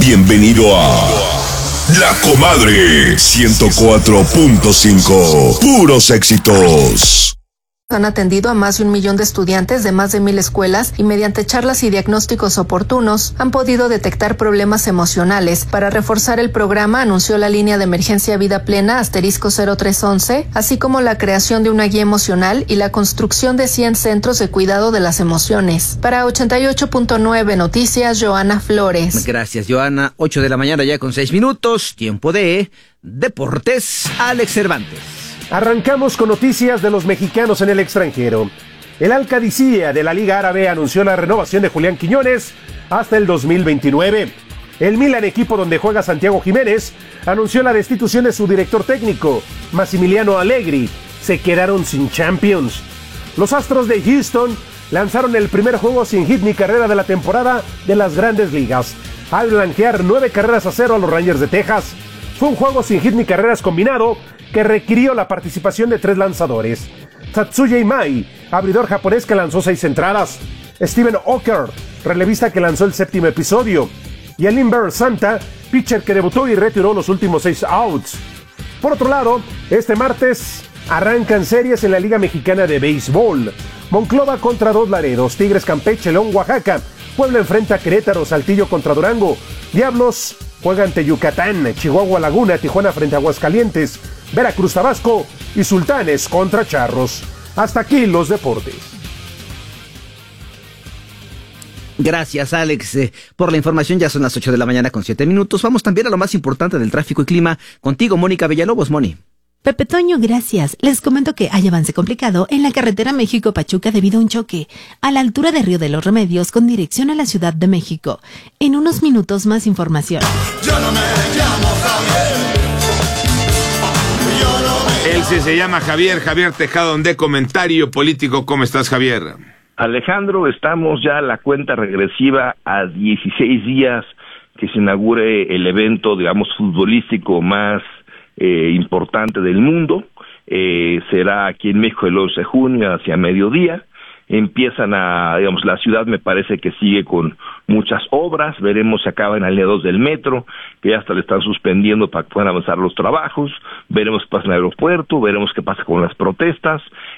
Bienvenido a La Comadre 104.5. Puros éxitos. Han atendido a más de 1 millón de estudiantes de más de 1,000 escuelas y mediante charlas y diagnósticos oportunos han podido detectar problemas emocionales. Para reforzar el programa, anunció la línea de emergencia Vida Plena *0311, así como la creación de una guía emocional y la construcción de 100 centros de cuidado de las emociones. Para 88.9 Noticias, Joana Flores. Gracias, Joana. 8 de la mañana ya con 6 minutos. Tiempo de Deportes. Alex Cervantes. Arrancamos con noticias de los mexicanos en el extranjero. El Al-Qadisiyah de la Liga Árabe anunció la renovación de Julián Quiñones hasta el 2029. El Milan, equipo donde juega Santiago Jiménez, anunció la destitución de su director técnico, Massimiliano Allegri. Se quedaron sin Champions. Los Astros de Houston lanzaron el primer juego sin hit ni carrera de la temporada de las Grandes Ligas, al blanquear 9-0 a los Rangers de Texas. Fue un juego sin hit ni carreras combinado que requirió la participación de 3 lanzadores. Tatsuya Imai, abridor japonés que lanzó 6 entradas. Steven Oker, relevista que lanzó el 7º episodio. Y Elinber Santa, pitcher que debutó y retiró los últimos 6 outs. Por otro lado, este martes arrancan series en la Liga Mexicana de Béisbol. Monclova contra 2 Laredos, Tigres Campeche, León Oaxaca. Puebla enfrenta a Querétaro, Saltillo contra Durango. Diablos juega ante Yucatán, Chihuahua Laguna, Tijuana frente a Aguascalientes, Veracruz Tabasco y Sultanes contra Charros. Hasta aquí los deportes. Gracias, Alex, por la información. Ya son las 8 de la mañana con 7 minutos. Vamos también a lo más importante del tráfico y clima. Contigo, Mónica Villalobos. Moni. Pepe Toño, gracias. Les comento que hay avance complicado en la carretera México-Pachuca debido a un choque a la altura de Río de los Remedios con dirección a la Ciudad de México. En unos minutos más información. Yo no me llamo Javier. Él sí se llama Javier Tejada de Comentario Político. ¿Cómo estás, Javier? Alejandro, estamos ya a la cuenta regresiva a 16 días que se inaugure el evento, digamos, futbolístico más importante del mundo. Será aquí en México el 11 de junio hacia mediodía. Empiezan digamos, la ciudad me parece que sigue con muchas obras. Veremos si acaba en la línea 2 del metro, que ya hasta le están suspendiendo para que puedan avanzar los trabajos. Veremos qué pasa en el aeropuerto, veremos qué pasa con las protestas.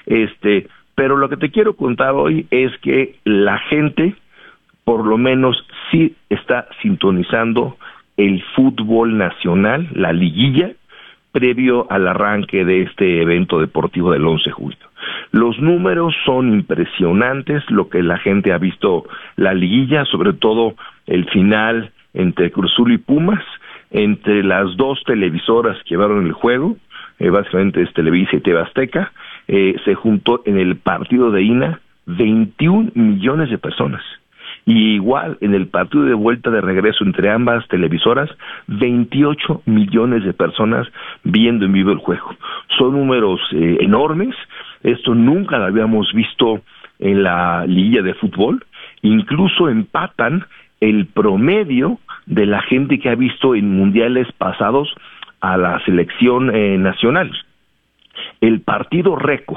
Pero lo que te quiero contar hoy es que la gente, por lo menos, sí está sintonizando el fútbol nacional, la liguilla, previo al arranque de este evento deportivo del 11 de julio. Los números son impresionantes, lo que la gente ha visto la liguilla, sobre todo el final entre Cruz Azul y Pumas, entre las 2 televisoras que llevaron el juego, básicamente es Televisa y TV Azteca, se juntó en el partido de ida 21 millones de personas. Y igual en el partido de vuelta de regreso entre ambas televisoras, 28 millones de personas viendo en vivo el juego. Son números enormes. Esto nunca lo habíamos visto en la liguilla de fútbol. Incluso empatan el promedio de la gente que ha visto en mundiales pasados a la selección nacional. El partido récord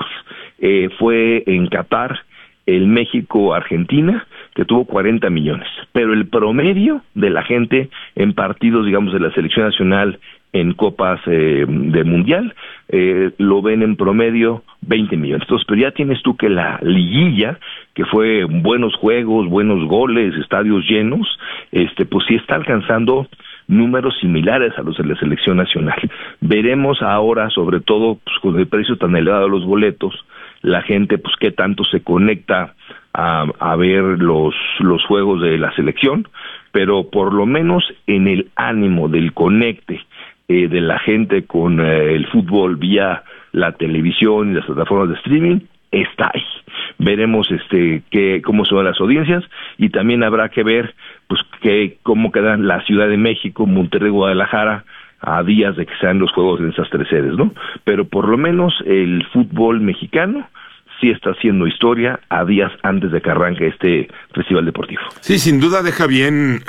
fue en Qatar, el México-Argentina, que tuvo 40 millones, pero el promedio de la gente en partidos, digamos, de la selección nacional en copas de mundial, lo ven en promedio 20 millones. Entonces, pero ya tienes tú que la liguilla, que fue buenos juegos, buenos goles, estadios llenos, pues sí está alcanzando números similares a los de la selección nacional. Veremos ahora, sobre todo, pues, con el precio tan elevado de los boletos, la gente, pues, qué tanto se conecta a ver los juegos de la selección, pero por lo menos en el ánimo del conecte de la gente con el fútbol vía la televisión y las plataformas de streaming, está ahí. Veremos cómo son las audiencias, y también habrá que ver pues cómo quedan la Ciudad de México, Monterrey, Guadalajara a días de que sean los juegos en esas 3 sedes, ¿no? Pero por lo menos el fútbol mexicano sí está haciendo historia a días antes de que arranque este festival deportivo. Sí, sin duda deja bien,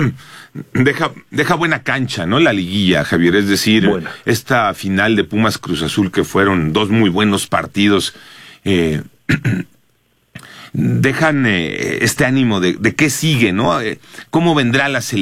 deja buena cancha, ¿no? La liguilla, Javier, es decir, bueno, esta final de Pumas Cruz Azul, que fueron 2 muy buenos partidos, dejan este ánimo de qué sigue, ¿no? ¿Cómo vendrá la selección?